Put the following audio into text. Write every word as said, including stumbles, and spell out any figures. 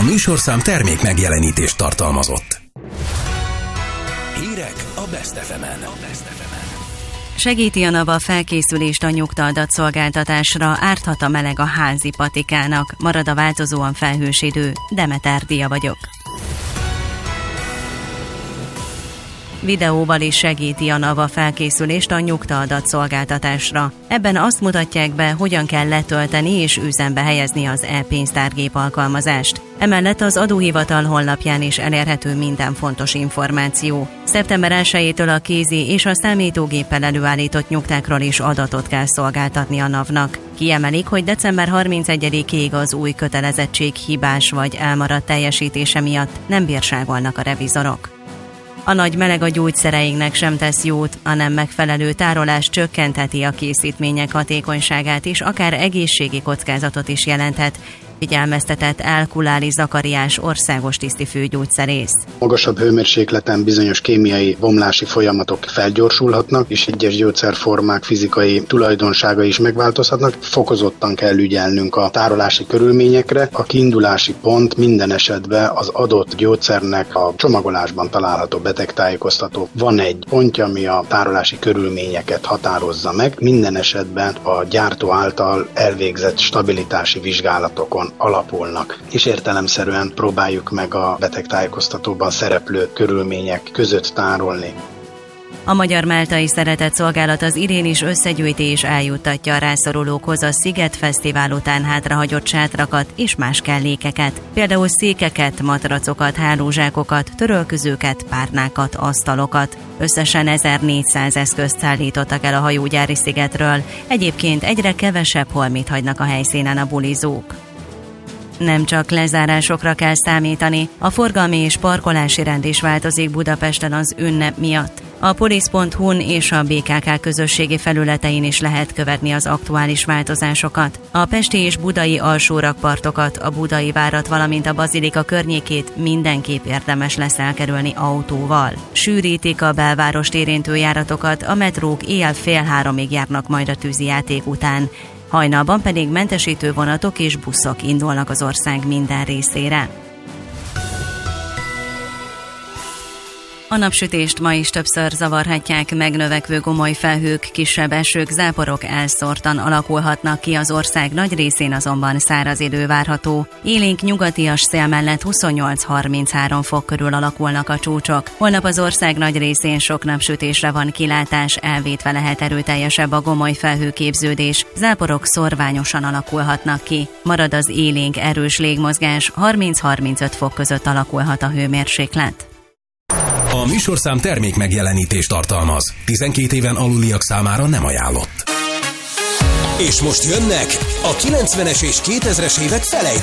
A műsorszám termék megjelenítést tartalmazott. Hírek a Best ef emen. Segíti a NAV a felkészülést a nyugta adatszolgáltatásra, árthat a meleg a házi patikának, marad a változóan felhős idő. Demeter Dia vagyok. Videóval is segíti a NAV a felkészülést a nyugta adatszolgáltatásra. Ebben azt mutatják be, hogyan kell letölteni és üzembe helyezni az e-pénztárgép alkalmazást. Emellett az adóhivatal honlapján is elérhető minden fontos információ. szeptember elsejétől a kézi és a számítógéppel előállított nyugtákról is adatot kell szolgáltatni a NAV-nak. Kiemelik, hogy december harmincegyedikéig az új kötelezettség hibás vagy elmaradt teljesítése miatt nem bírságolnak a revizorok. A nagy meleg a gyógyszereinknek sem tesz jót, a nem megfelelő tárolás csökkentheti a készítmények hatékonyságát és akár egészségi kockázatot is jelenthet, figyelmeztetett Elkuláli Zakariás országos tisztifőgyógyszerész. Magasabb hőmérsékleten bizonyos kémiai bomlási folyamatok felgyorsulhatnak, és egyes gyógyszerformák fizikai tulajdonságai is megváltozhatnak. Fokozottan kell ügyelnünk a tárolási körülményekre. A kiindulási pont minden esetben az adott gyógyszernek a csomagolásban található betegtájékoztató. Van egy pontja, ami a tárolási körülményeket határozza meg. Minden esetben a gyártó által elvégzett stabilitási vizsgálatokon alapulnak, és értelemszerűen próbáljuk meg a betegtájékoztatóban szereplő körülmények között tárolni. A Magyar Máltai Szeretett Szolgálat az idén is összegyűjti és eljuttatja a rászorulókhoz a Sziget Fesztivál után hátrahagyott sátrakat és más kellékeket, például székeket, matracokat, hálózsákokat, törölközőket, párnákat, asztalokat. Összesen ezernégyszáz eszközt szállítottak el a hajógyári szigetről, egyébként egyre kevesebb holmit hagynak a helyszínen a bulizók. Nem csak lezárásokra kell számítani, a forgalmi és parkolási rend is változik Budapesten az ünnep miatt. A polisz pont hu-n és a bé ká ká közösségi felületein is lehet követni az aktuális változásokat. A pesti és budai alsórakpartokat, a budai várat, valamint a bazilika környékét mindenképp érdemes lesz elkerülni autóval. Sűrítik a belvárost érintő járatokat, a metrók éjjel fél háromig járnak majd a tűzijáték után. Hajnalban pedig mentesítő vonatok és buszok indulnak az ország minden részére. A napsütést ma is többször zavarhatják megnövekvő gomoly felhők, kisebb esők, záporok elszórtan alakulhatnak ki, az ország nagy részén azonban száraz idő várható. Élénk nyugatias szél mellett huszonnyolc-harminchárom fok körül alakulnak a csúcsok. Holnap az ország nagy részén sok napsütésre van kilátás, elvétve lehet erőteljesebb a gomoly felhőképződés, záporok szorványosan alakulhatnak ki. Marad az élénk erős légmozgás, harminc-harmincöt fok között alakulhat a hőmérséklet. A műsorszám termék megjelenítést tartalmaz. tizenkét éven aluliak számára nem ajánlott. És most jönnek a kilencvenes és kétezres évek felejtők.